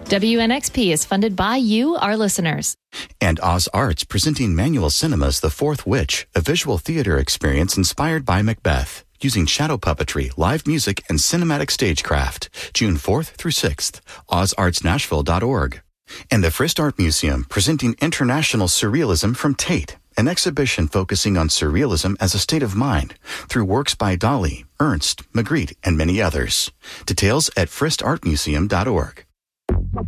WNXP is funded by you, our listeners. And Oz Arts presenting Manual Cinema's The Fourth Witch, a visual theater experience inspired by Macbeth, using shadow puppetry, live music, and cinematic stagecraft. June 4th through 6th, ozartsnashville.org. And the Frist Art Museum presenting International Surrealism from Tate, an exhibition focusing on surrealism as a state of mind through works by Dali, Ernst, Magritte, and many others. Details at fristartmuseum.org.